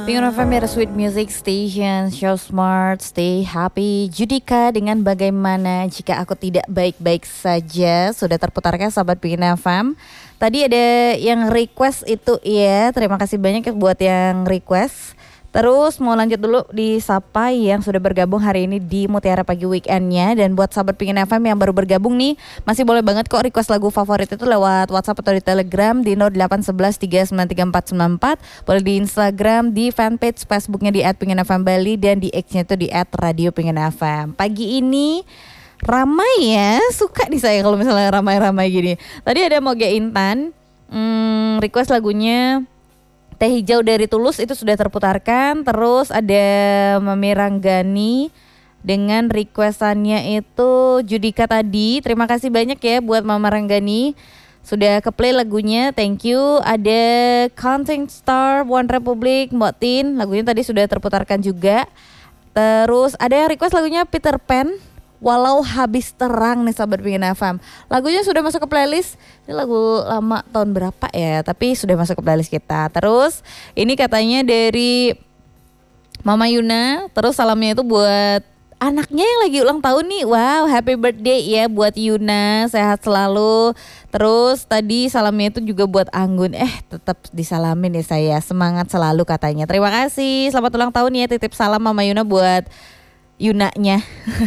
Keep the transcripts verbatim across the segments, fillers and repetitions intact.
Pengen F M ya, Sweet Music Station, Show Smart, Stay Happy. Judika dengan Bagaimana Jika Aku Tidak Baik-Baik Saja sudah terputarkan sahabat Pengen F M. Tadi ada yang request itu ya, terima kasih banyak ya buat yang request. Terus mau lanjut dulu di Sapa yang sudah bergabung hari ini di Mutiara Pagi Weekendnya. Dan buat sahabat Pengen F M yang baru bergabung nih, masih boleh banget kok request lagu favorit itu lewat WhatsApp atau di Telegram di nol delapan satu satu tiga sembilan tiga empat sembilan empat. Boleh di Instagram, di fanpage Facebooknya di at pengen f m bali, dan di X-nya itu di at radio pengen f m. Pagi ini ramai ya, suka nih saya kalau misalnya ramai-ramai gini. Tadi ada Moge Intan hmm, request lagunya Teh Hijau dari Tulus, itu sudah terputarkan. Terus ada Mami Ranggani dengan requestannya itu Judika tadi. Terima kasih banyak ya buat Mama Ranggani, sudah ke play lagunya, thank you. Ada Counting Star One Republic Mbak Tin, lagunya tadi sudah terputarkan juga. Terus ada yang request lagunya Peter Pan Walau Habis Terang nih sahabat Pengen F M. Lagunya sudah masuk ke playlist. Ini lagu lama tahun berapa ya, tapi sudah masuk ke playlist kita. Terus ini katanya dari Mama Yuna. Terus salamnya itu buat anaknya yang lagi ulang tahun nih. Wow, happy birthday ya buat Yuna, sehat selalu. Terus tadi salamnya itu juga buat Anggun. Eh tetap disalamin ya saya, semangat selalu katanya. Terima kasih, selamat ulang tahun ya. Titip salam Mama Yuna buat Yunanya.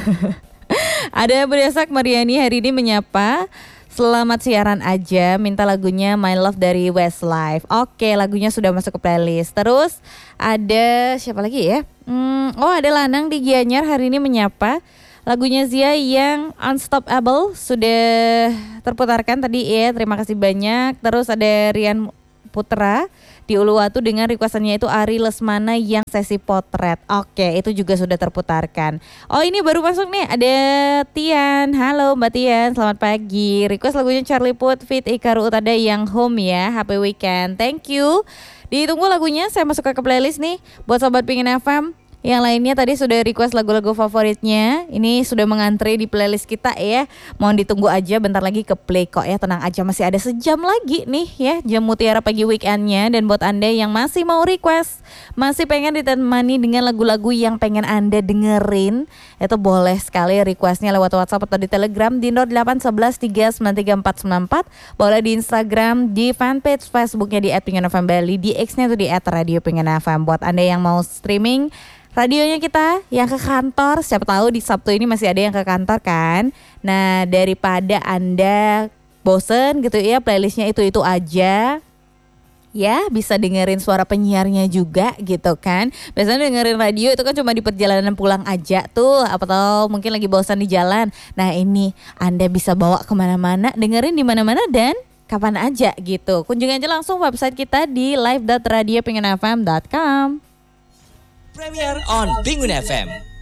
Ada Berdesak Mariani hari ini menyapa, selamat siaran aja, minta lagunya My Love dari Westlife. Oke, lagunya sudah masuk ke playlist. Terus ada siapa lagi ya? Hmm, oh ada Lanang di Gianyar hari ini menyapa, lagunya Zia yang Unstoppable sudah terputarkan tadi ya, terima kasih banyak. Terus ada Rian Putra di Uluwatu dengan requestannya itu Ari Lesmana yang sesi potret. Oke, itu juga sudah terputarkan. Oh ini baru masuk nih, ada Tian. Halo Mbak Tian, selamat pagi. Request lagunya Charlie Puth feat Ikaru Utada yang Home ya. Happy weekend, thank you. Ditunggu lagunya, saya masuk ke playlist nih buat sobat Pengen F M. Yang lainnya tadi sudah request lagu-lagu favoritnya. Ini sudah mengantre di playlist kita ya. Mohon ditunggu aja, bentar lagi ke play kok ya. Tenang aja, masih ada sejam lagi nih ya, jam Mutiara Pagi Weekendnya. Dan buat Anda yang masih mau request, masih pengen ditemani dengan lagu-lagu yang pengen Anda dengerin, itu boleh sekali requestnya lewat WhatsApp atau di Telegram di nol delapan satu satu tiga sembilan tiga empat sembilan empat. Boleh di Instagram, di fanpage Facebooknya di at pengen f m bali, di X-nya itu di at radio pengen f m. Buat Anda yang mau streaming radionya kita yang ke kantor, siapa tahu di Sabtu ini masih ada yang ke kantor kan. Nah daripada Anda bosen gitu ya, playlistnya itu-itu aja ya, bisa dengerin suara penyiarnya juga gitu kan. Biasanya dengerin radio itu kan cuma di perjalanan pulang aja tuh, atau mungkin lagi bosan di jalan. Nah ini Anda bisa bawa kemana-mana, dengerin di mana-mana dan kapan aja gitu. Kunjungi aja langsung website kita di live dot radio pengen f m dot com. Premier on Pengen F M.